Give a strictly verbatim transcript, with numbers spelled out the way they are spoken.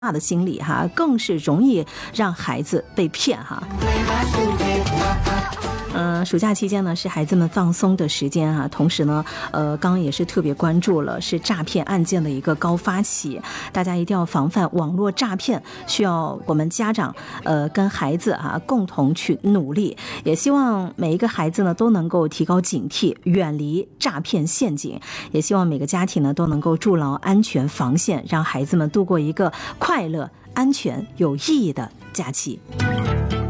大的心理哈，更是容易让孩子被骗哈。嗯，暑假期间呢是孩子们放松的时间啊，同时呢，呃，刚刚也是特别关注了是诈骗案件的一个高发期，大家一定要防范网络诈骗，需要我们家长呃跟孩子啊共同去努力，也希望每一个孩子呢都能够提高警惕，远离诈骗陷阱，也希望每个家庭呢都能够筑牢安全防线，让孩子们度过一个快乐、安全、有意义的假期。